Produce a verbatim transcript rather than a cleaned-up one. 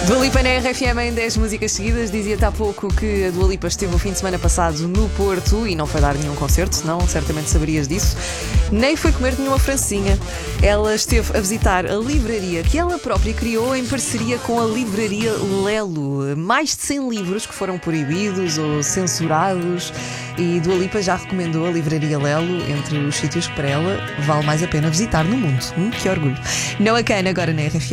Dua Lipa na R F M em dez músicas seguidas. Dizia-te há pouco que a Dua Lipa esteve o fim de semana passado no Porto e não foi dar nenhum concerto, senão certamente saberias disso. Nem foi comer nenhuma francesinha. Ela esteve a visitar a livraria que ela própria criou em parceria com a livraria Lelo. Mais de cem livros que foram proibidos ou censurados, e Dua Lipa já recomendou a livraria Lelo entre os sítios que para ela vale mais a pena visitar no mundo. Hum, que orgulho. Não a cana agora na R F M.